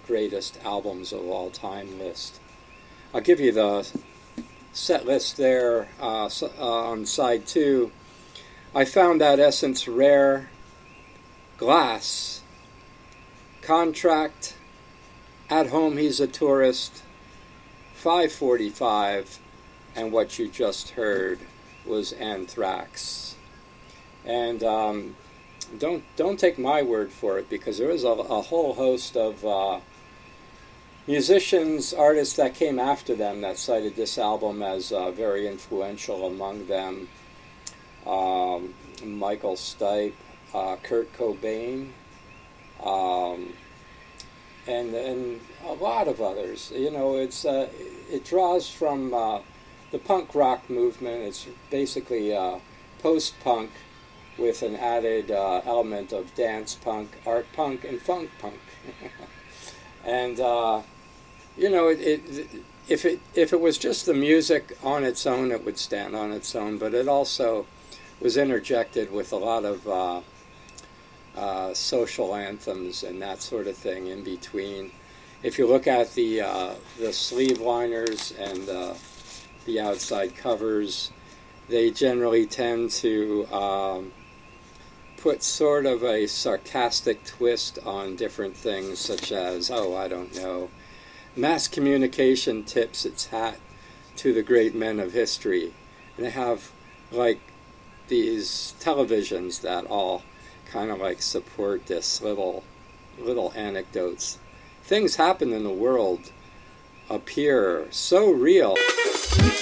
greatest albums of all time list. I'll give you the set list there on side 2. I found that Essence Rare, Glass, Contract, At Home He's a Tourist, 545, and what you just heard was Anthrax. And don't take my word for it, because there is a whole host of musicians, artists that came after them that cited this album as very influential. Among them, Michael Stipe, Kurt Cobain, and a lot of others. You know, it draws from the punk rock movement. It's basically post-punk with an added element of dance punk, art punk, and funk punk. And you know, if it was just the music on its own, it would stand on its own. But it also was interjected with a lot of social anthems and that sort of thing in between. If you look at the sleeve liners and the outside covers, they generally tend to put sort of a sarcastic twist on different things, such as, I don't know, mass communication tips its hat to the great men of history. And they have like these televisions that all kind of like support this little anecdotes. Things happen in the world appear so real.